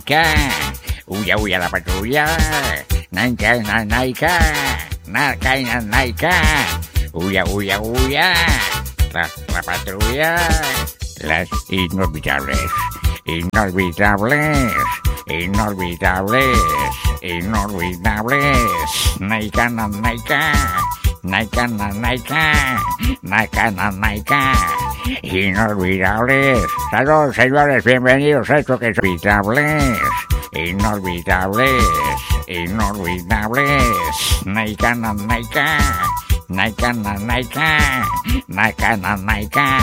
Naika, huya, huya la patrulla. Naika, naika, naika, naika. Huya, huya, huya. La patrulla. Las inolvidables, inolvidables, inolvidables, inolvidables. Naika, naika, naika, naika, naika, naika. Inolvidables. Saludos, señores, bienvenidos a esto que es inolvidables, inolvidables, inolvidables. Naika, naika, naika, naika, naika, naika.